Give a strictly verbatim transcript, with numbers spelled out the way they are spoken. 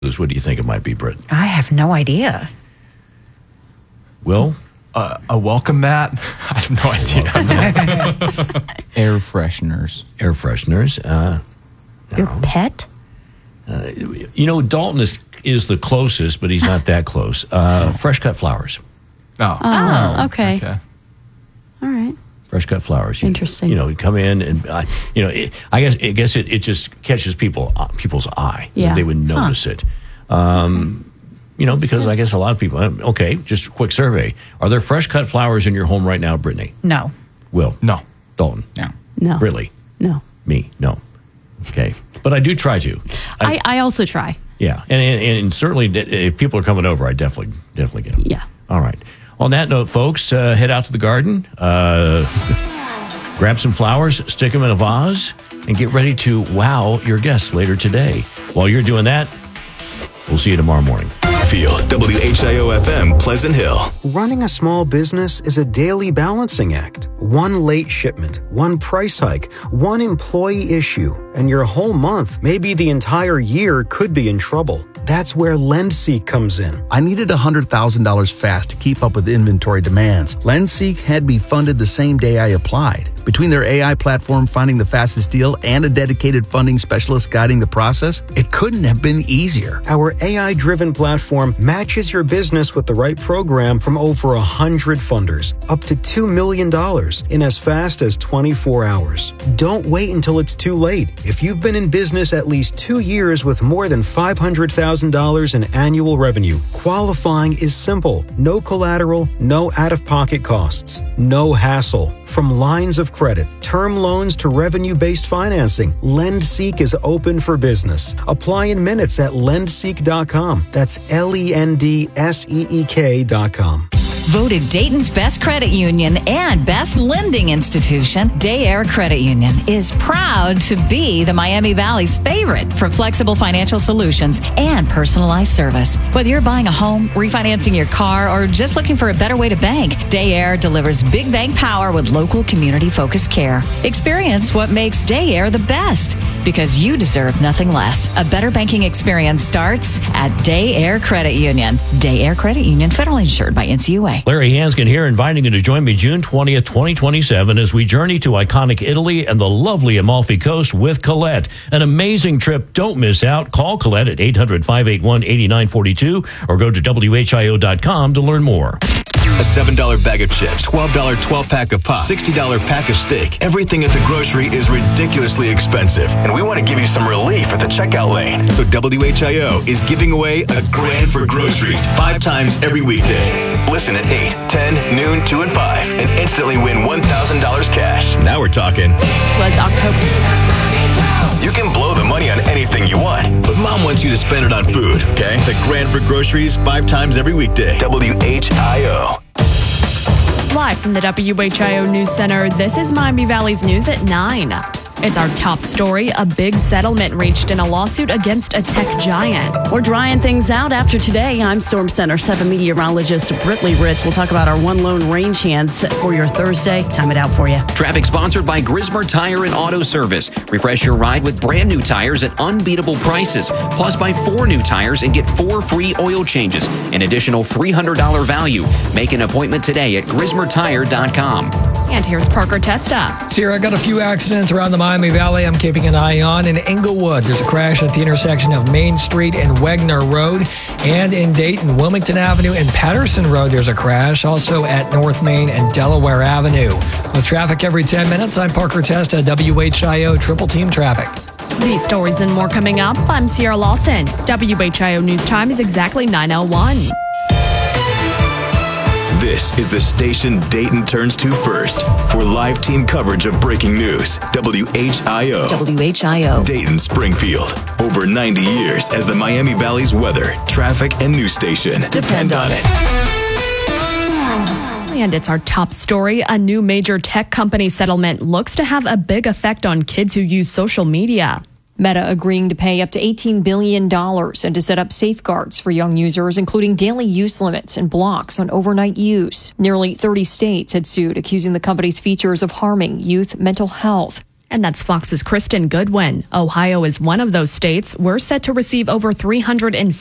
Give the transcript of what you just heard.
What do you think it might be, Britt? I have no idea. Will? Uh, a welcome mat? I have no idea. Air fresheners. Air fresheners. Uh, Your no. pet? Uh, you know, Dalton is, is the closest, but he's not that close. Uh, fresh cut flowers. Oh. Oh, okay. Okay. All right. Fresh cut flowers. You, Interesting. You know, you come in and uh, you know, it, I guess I guess it, it just catches people uh, people's eye. Yeah. They would notice it. Um, you know, because I guess a lot of people. Okay, just a quick survey: are there fresh cut flowers in your home right now, Brittany? No. Will? No. Dalton? No. No. Really? No. Me? No. Okay, but I do try to. I, I also try. Yeah, and, and and certainly if people are coming over, I definitely definitely get them. Yeah. All right. On that note, folks, uh, head out to the garden, uh, grab some flowers, stick them in a vase, and get ready to wow your guests later today. While you're doing that, we'll see you tomorrow morning. Feel W H I O F M Pleasant Hill. Running a small business is a daily balancing act. One late shipment, one price hike, one employee issue, and your whole month, maybe the entire year, could be in trouble. That's where LendSeek comes in. I needed one hundred thousand dollars fast to keep up with inventory demands. LendSeek had me funded the same day I applied. Between their A I platform finding the fastest deal and a dedicated funding specialist guiding the process, it couldn't have been easier. Our A I-driven platform matches your business with the right program from over one hundred funders, up to two million dollars in as fast as twenty-four hours. Don't wait until it's too late. If you've been in business at least two years with more than five hundred thousand dollars in annual revenue, qualifying is simple. No collateral, no out-of-pocket costs, no hassle. From lines of credit, term loans to revenue-based financing, LendSeek is open for business. Apply in minutes at lendseek dot com. That's L E N D S E E K dot com. Voted Dayton's best credit union and best lending institution, Day Air Credit Union is proud to be the Miami Valley's favorite for flexible financial solutions and personalized service. Whether you're buying a home, refinancing your car, or just looking for a better way to bank, Day Air delivers big bank power with local community-focused care. Experience what makes Day Air the best, because you deserve nothing less. A better banking experience starts at Day Air Credit Union. Day Air Credit Union, federally insured by N C U A. Larry Hanskin here, inviting you to join me June twentieth, twenty twenty-seven, as we journey to iconic Italy and the lovely Amalfi Coast with Colette. An amazing trip. Don't miss out. Call Colette at eight hundred, five eight one, eight nine four two or go to W H I O dot com to learn more. A seven dollar bag of chips, twelve dollar twelve-pack of pop, sixty dollar pack of steak. Everything at the grocery is ridiculously expensive, and we want to give you some relief at the checkout lane. So W H I O is giving away a grand for groceries five times every weekday. Listen at eight, ten, noon, two, and five, and instantly win one thousand dollars cash. Now we're talking. Was October. You can blow the money on anything you want, but Mom wants you to spend it on food, okay? The grand for groceries five times every weekday. W H I O. Live from the W H I O News Center, this is Miami Valley's News at nine. It's our top story. A big settlement reached in a lawsuit against a tech giant. We're drying things out after today. I'm Storm Center seven meteorologist Britley Ritz. We'll talk about our one lone rain chance for your Thursday. Time it out for you. Traffic sponsored by Grismer Tire and Auto Service. Refresh your ride with brand new tires at unbeatable prices. Plus, buy four new tires and get four free oil changes. An additional three hundred dollars value. Make an appointment today at grismer tire dot com. And here's Parker Testa. Sierra, I got a few accidents around the Miami Valley I'm keeping an eye on. In Englewood, there's a crash at the intersection of Main Street and Wagner Road. And in Dayton, Wilmington Avenue and Patterson Road, there's a crash. Also at North Main and Delaware Avenue. With traffic every ten minutes, I'm Parker Testa, W H I O Triple Team Traffic. These stories and more coming up. I'm Sierra Lawson. W H I O News Time is exactly nine oh one. This is the station Dayton turns to first for live team coverage of breaking news. W H I O. W H I O. Dayton Springfield. Over ninety years as the Miami Valley's weather, traffic, and news station. Depend on it. And it's our top story. A new major tech company settlement looks to have a big effect on kids who use social media. Meta agreeing to pay up to eighteen billion dollars and to set up safeguards for young users, including daily use limits and blocks on overnight use. Nearly thirty states had sued, accusing the company's features of harming youth mental health. And that's Fox's Kristen Goodwin. Ohio is one of those states. We're set to receive over three hundred